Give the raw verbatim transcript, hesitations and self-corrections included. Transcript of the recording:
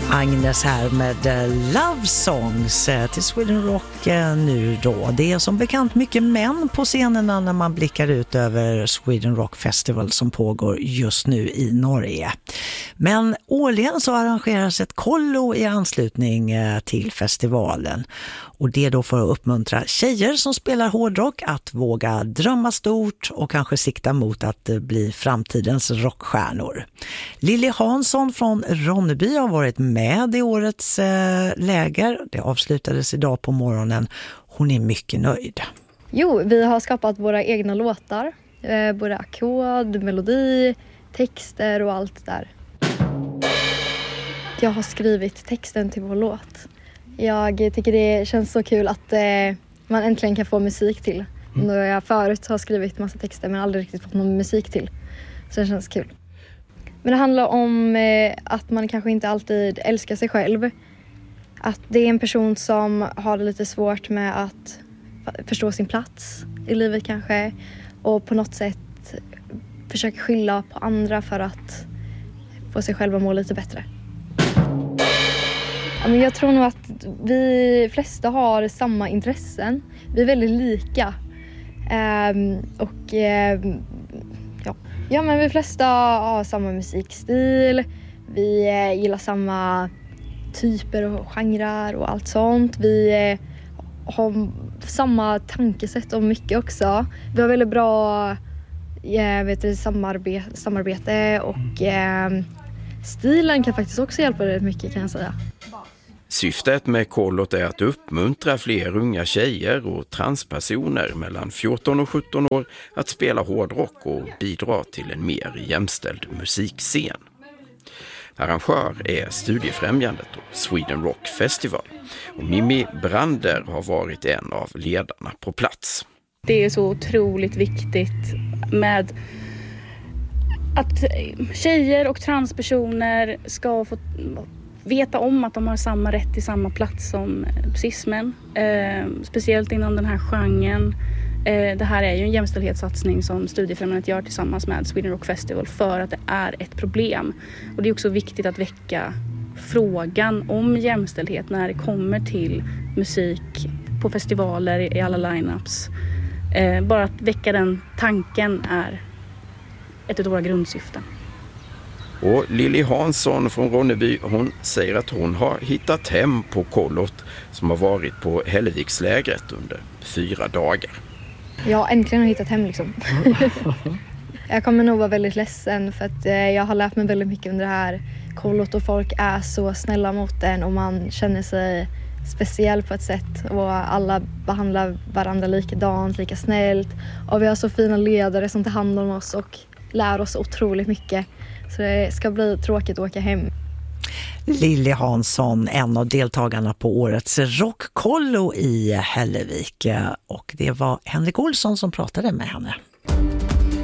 Agnes här med Love Songs till Sweden Rock nu då. Det är som bekant mycket män på scenerna när man blickar ut över Sweden Rock Festival som pågår just nu i Norge. Men årligen så arrangeras ett kollo i anslutning till festivalen. Och det är då för att uppmuntra tjejer som spelar hårdrock att våga drömma stort och kanske sikta mot att bli framtidens rockstjärnor. Lilly Hansson från Ronneby har varit med i årets eh, läger. Det avslutades idag på morgonen. Hon är mycket nöjd. Jo, vi har skapat våra egna låtar. Eh, både ackord, melodi, texter och allt där. Jag har skrivit texten till vår låt. Jag tycker det känns så kul att eh, man äntligen kan få musik till. Mm. Då jag förut har skrivit massa texter men aldrig riktigt fått någon musik till. Så det känns kul. Men det handlar om eh, att man kanske inte alltid älskar sig själv. Att det är en person som har det lite svårt med att förstå sin plats i livet kanske. Och på något sätt försöka skylla på andra för att få sig själv att må lite bättre. Ja, men jag tror nog att vi flesta har samma intressen. Vi är väldigt lika. Um, och um, ja. ja, men vi flesta har samma musikstil. Vi uh, gillar samma typer och genrer och allt sånt. Vi uh, har samma tankesätt om mycket också. Vi har väldigt bra uh, vet du, samarbete, samarbete och uh, stilen kan faktiskt också hjälpa rätt mycket, kan jag säga. Syftet med kollot är att uppmuntra fler unga tjejer och transpersoner mellan fjorton och sjutton år att spela hårdrock och bidra till en mer jämställd musikscen. Arrangör är Studiefrämjandet och Sweden Rock Festival. Och Mimmi Brander har varit en av ledarna på plats. Det är så otroligt viktigt med att tjejer och transpersoner ska få veta om att de har samma rätt till samma plats som cismen. Eh, speciellt inom den här genren. Eh, det här är ju en jämställdhetssatsning som Studiefrämjandet gör tillsammans med Sweden Rock Festival för att det är ett problem. Och det är också viktigt att väcka frågan om jämställdhet när det kommer till musik på festivaler i alla lineups. Eh, bara att väcka den tanken är ett av våra grundsyften. Och Lilly Hansson från Ronneby, hon säger att hon har hittat hem på kollot som har varit på Hällevikslägret under fyra dagar. Ja, äntligen har jag hittat hem liksom. Jag kommer nog vara väldigt ledsen för att jag har lärt mig väldigt mycket under det här kollot och folk är så snälla mot en och man känner sig speciell på ett sätt och alla behandlar varandra likadant, lika snällt. Och vi har så fina ledare som tar hand om oss och lär oss otroligt mycket. Så det ska bli tråkigt att åka hem. Lilly Hansson, en av deltagarna på årets rockkollo i Hällevik. Och det var Henrik Olsson som pratade med henne.